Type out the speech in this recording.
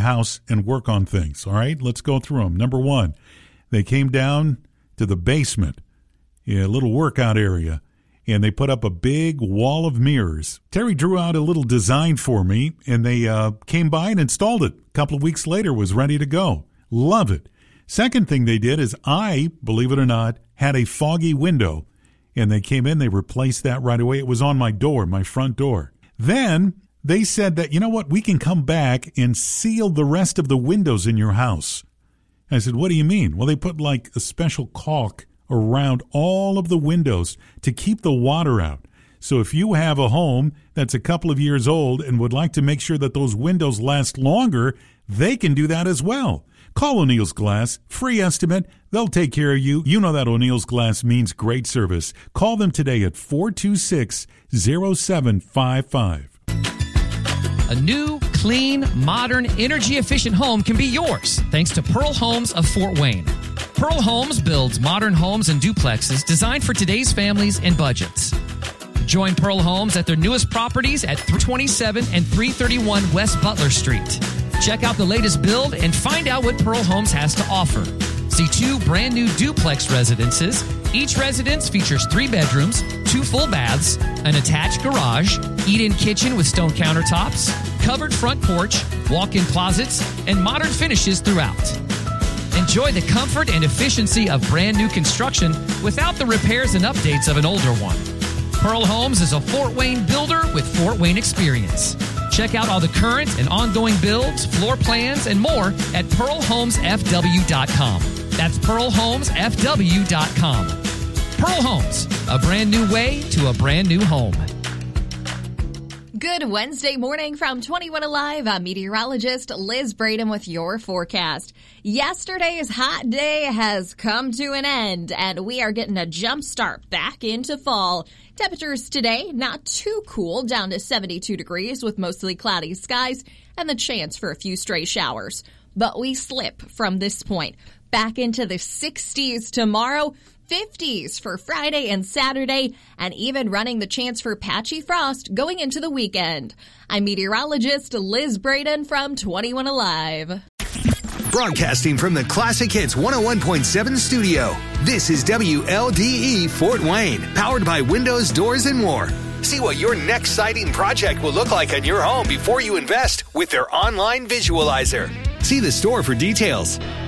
house and work on things, all right? Let's go through them. Number one, they came down to the basement, a little workout area, and they put up a big wall of mirrors. Terry drew out a little design for me, and they came by and installed it. A couple of weeks later, was ready to go. Love it. Second thing they did is I, believe it or not, had a foggy window, and they came in, they replaced that right away. It was on my door, my front door. Then they said that, you know what, we can come back and seal the rest of the windows in your house. I said, what do you mean? Well, they put like a special caulk around all of the windows to keep the water out. So if you have a home that's a couple of years old and would like to make sure that those windows last longer, they can do that as well. Call O'Neill's Glass, free estimate. They'll take care of you. You know that O'Neill's Glass means great service. Call them today at 426-0755. A new, clean, modern, energy-efficient home can be yours thanks to Pearl Homes of Fort Wayne. Pearl Homes builds modern homes and duplexes designed for today's families and budgets. Join Pearl Homes at their newest properties at 327 and 331 West Butler Street. Check out the latest build and find out what Pearl Homes has to offer. See 2 brand new duplex residences. Each residence features 3 bedrooms, 2 full baths, an attached garage, eat-in kitchen with stone countertops, covered front porch, walk-in closets, and modern finishes throughout. Enjoy the comfort and efficiency of brand new construction without the repairs and updates of an older one. Pearl Homes is a Fort Wayne builder with Fort Wayne experience. Check out all the current and ongoing builds, floor plans, and more at pearlhomesfw.com. That's pearlhomesfw.com. Pearl Homes, a brand new way to a brand new home. Good Wednesday morning from 21 Alive. I'm meteorologist Liz Braden with your forecast. Yesterday's hot day has come to an end, and we are getting a jump start back into fall. Temperatures today not too cool, down to 72 degrees with mostly cloudy skies and the chance for a few stray showers. But we slip from this point back into the 60s tomorrow, 50s for Friday and Saturday, and even running the chance for patchy frost going into the weekend. I'm meteorologist Liz Braden from 21 Alive. Broadcasting from the Classic Hits 101.7 studio, this is WLDE Fort Wayne, powered by Windows, Doors, and More. See what your next siding project will look like on your home before you invest with their online visualizer. See the store for details.